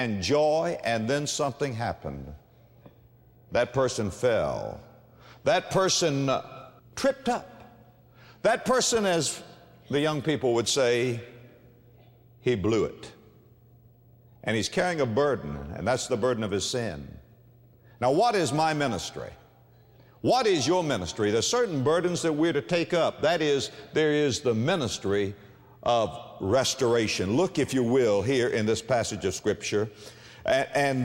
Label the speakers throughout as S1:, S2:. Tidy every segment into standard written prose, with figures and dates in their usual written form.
S1: and joy, and then something happened. That person fell. That person tripped up. That person, as the young people would say, he blew it. And he's carrying a burden, and that's the burden of his sin. Now, what is my ministry? What is your ministry? There's certain burdens that we're to take up. That is, there is the ministry of restoration. Look, if you will, here in this passage of Scripture, and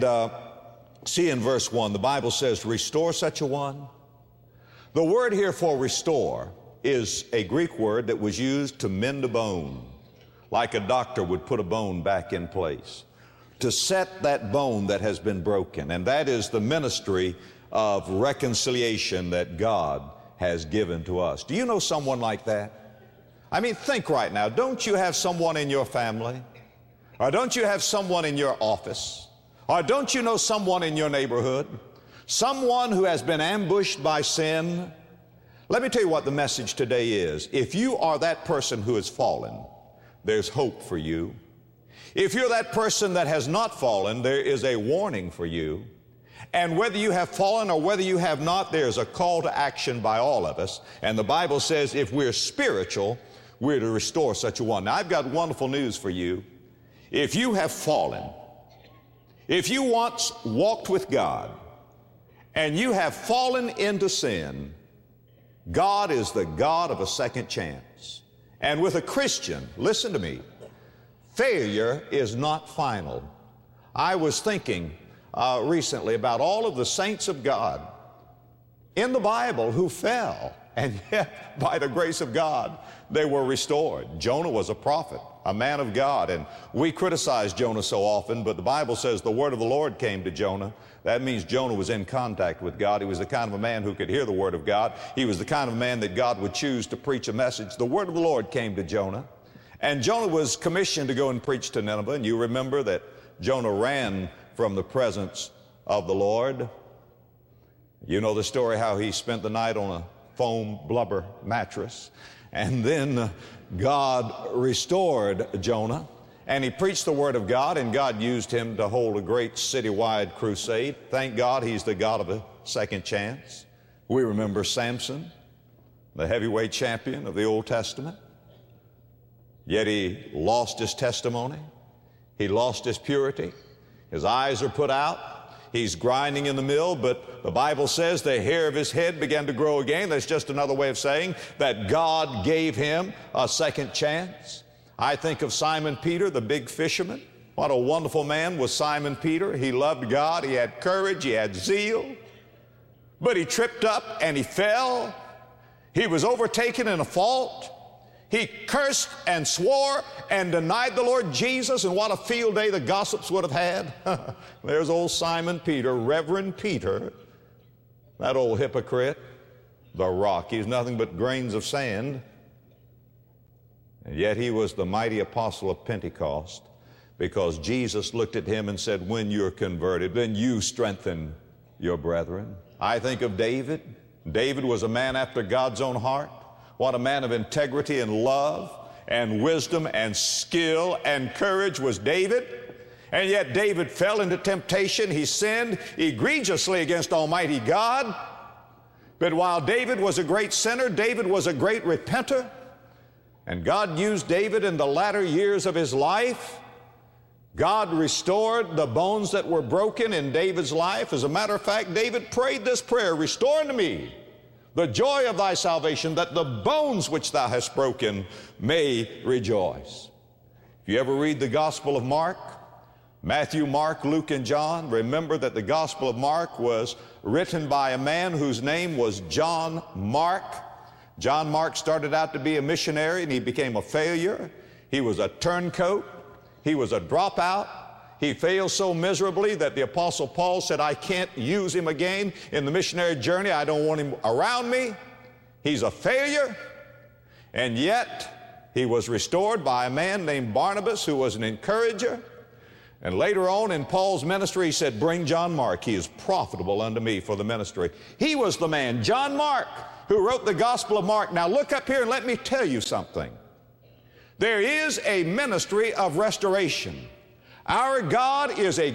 S1: see in verse 1, the Bible says, restore such a one. The word here for restore is a Greek word that was used to mend a bone, like a doctor would put a bone back in place, to set that bone that has been broken. And that is the ministry of reconciliation that God has given to us. Do you know someone like that? I mean, think right now. Don't you have someone in your family? Or don't you have someone in your office? Or don't you know someone in your neighborhood? Someone who has been ambushed by sin? Let me tell you what the message today is. If you are that person who has fallen, there's hope for you. If you're that person that has not fallen, there is a warning for you. And whether you have fallen or whether you have not, there's a call to action by all of us. And the Bible says if we're spiritual, we're to restore such a one. Now, I've got wonderful news for you. If you have fallen, if you once walked with God, and you have fallen into sin, God is the God of a second chance. And with a Christian, listen to me, failure is not final. I was thinking recently about all of the saints of God in the Bible who fell, and yet by the grace of God they were restored. Jonah was a prophet, a man of God, and we criticize Jonah so often, but the Bible says the word of the Lord came to Jonah. That means Jonah was in contact with God. He was the kind of a man who could hear the word of God. He was the kind of man that God would choose to preach a message. The word of the Lord came to Jonah, and Jonah was commissioned to go and preach to Nineveh. And you remember that Jonah ran from the presence of the Lord. You know the story how he spent the night on a foam blubber mattress. And then God restored Jonah, and he preached the word of God, and God used him to hold a great citywide crusade. Thank God he's the God of a second chance. We remember Samson, the heavyweight champion of the Old Testament. Yet he lost his testimony. He lost his purity. His eyes are put out. He's grinding in the mill, but the Bible says the hair of his head began to grow again. That's just another way of saying that God gave him a second chance. I think of Simon Peter, the big fisherman. What a wonderful man was Simon Peter. He loved God. He had courage. He had zeal. But he tripped up and he fell. He was overtaken in a fault. He cursed and swore and denied the Lord Jesus, and what a field day the gossips would have had. There's old Simon Peter, Reverend Peter, that old hypocrite, the rock. He's nothing but grains of sand. And yet he was the mighty apostle of Pentecost, because Jesus looked at him and said, when you're converted, then you strengthen your brethren. I think of David. David was a man after God's own heart. What a man of integrity and love and wisdom and skill and courage was David. And yet David fell into temptation. He sinned egregiously against Almighty God. But while David was a great sinner, David was a great repenter. And God used David in the latter years of his life. God restored the bones that were broken in David's life. As a matter of fact, David prayed this prayer, restore unto me the joy of thy salvation, that the bones which thou hast broken may rejoice. If you ever read the Gospel of Mark, Matthew, Mark, Luke, and John, remember that the Gospel of Mark was written by a man whose name was John Mark. John Mark started out to be a missionary, and he became a failure. He was a turncoat. He was a dropout. He failed so miserably that the Apostle Paul said, I can't use him again in the missionary journey. I don't want him around me. He's a failure. And yet, he was restored by a man named Barnabas, who was an encourager. And later on in Paul's ministry, he said, bring John Mark. He is profitable unto me for the ministry. He was the man, John Mark, who wrote the Gospel of Mark. Now look up here and let me tell you something. There is a ministry of restoration. Our God is a